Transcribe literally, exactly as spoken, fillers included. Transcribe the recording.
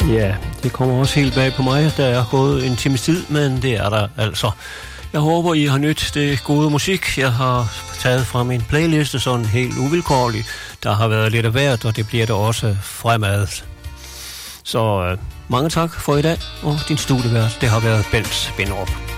Ja, det kommer også helt bag på mig. Der er gået en times tid, men det er der altså. Jeg håber, I har nydt det gode musik, jeg har taget fra min playliste, sådan helt uvilkårligt. Der har været lidt af hvert, og det bliver det også fremad. Så øh, mange tak for i dag, og din studievært, det har været Bent Binderup.